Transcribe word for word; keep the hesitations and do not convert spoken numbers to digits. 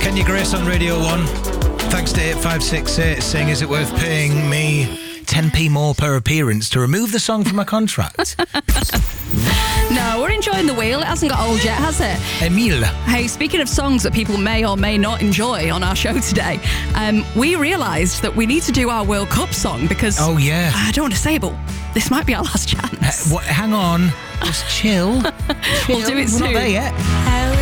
Kenya Grace on Radio one. Thanks to eight five six eight saying, is it worth paying me ten p more per appearance to remove the song from my contract? No, we're enjoying the wheel. It hasn't got old yet, has it? Emile. Hey, speaking of songs that people may or may not enjoy on our show today, um, we realised that we need to do our World Cup song because... Oh, yeah. I don't want to say it, but this might be our last chance. Uh, what, hang on. Just chill. chill. We'll do it We're soon. not there yet.